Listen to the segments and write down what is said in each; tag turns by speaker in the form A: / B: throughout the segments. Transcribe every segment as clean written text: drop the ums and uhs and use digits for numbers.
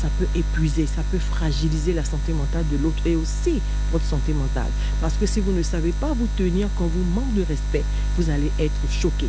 A: ça peut épuiser, ça peut fragiliser la santé mentale de l'autre et aussi votre santé mentale. Parce que si vous ne savez pas vous tenir quand vous manquez de respect, vous allez être choqué.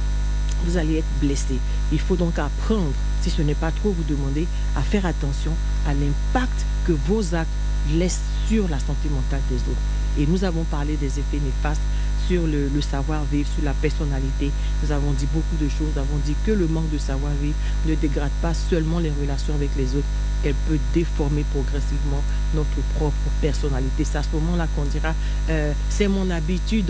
A: Vous allez être blessé. Il faut donc apprendre, si ce n'est pas trop vous demander, à faire attention à l'impact que vos actes laissent sur la santé mentale des autres. Et nous avons parlé des effets néfastes sur le savoir-vivre, sur la personnalité. Nous avons dit beaucoup de choses. Nous avons dit que le manque de savoir-vivre ne dégrade pas seulement les relations avec les autres, elle peut déformer progressivement notre propre personnalité. C'est à ce moment-là qu'on dira c'est mon habitude,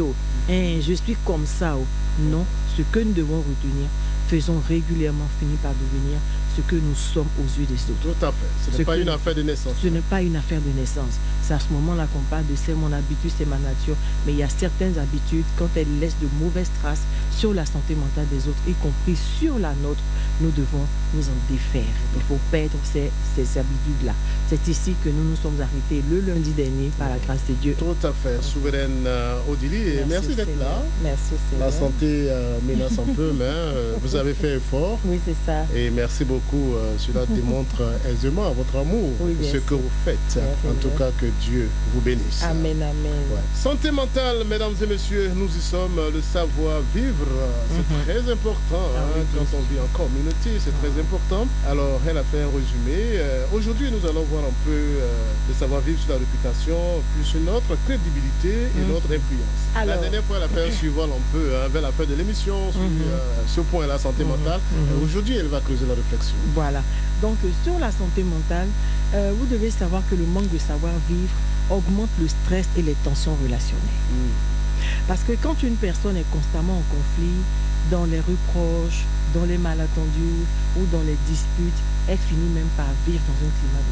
A: je suis comme ça. Non, ce que nous devons retenir, faisons régulièrement finir par devenir ce que nous sommes aux yeux des autres.
B: Tout à fait. Ce n'est pas une affaire de naissance.
A: Ce n'est pas une affaire de naissance. C'est à ce moment-là qu'on parle de c'est mon habitude, c'est ma nature. Mais il y a certaines habitudes, quand elles laissent de mauvaises traces sur la santé mentale des autres, y compris sur la nôtre, nous devons nous en défaire. Il faut perdre ces habitudes-là. C'est ici que nous nous sommes arrêtés le lundi dernier par la grâce de Dieu.
B: Tout à fait. Souveraine Odili, et merci d'être là.
A: Merci,
B: la santé menace un peu, mais vous avez fait effort.
A: Oui, c'est ça.
B: Et merci beaucoup. Cela démontre aisément votre amour pour ce que vous faites. En tout cas, que Dieu vous bénisse.
A: Amen, amen.
B: Ouais. Santé mentale, mesdames et messieurs, nous y sommes. Le savoir-vivre, c'est très important quand on vit en communauté, c'est très important. Alors, elle a fait un résumé. Aujourd'hui, nous allons voir un peu le savoir-vivre sur la réputation, plus notre crédibilité et notre influence. Alors, la dernière fois, elle a fait un survol un peu vers la fin de l'émission sur ce point-là, santé mentale. Aujourd'hui, elle va creuser la réflexion.
A: Voilà. Donc, sur la santé mentale, vous devez savoir que le manque de savoir-vivre augmente le stress et les tensions relationnelles. Parce que quand une personne est constamment en conflit, dans les reproches, dans les malentendus ou dans les disputes, elle finit même par vivre dans un climat de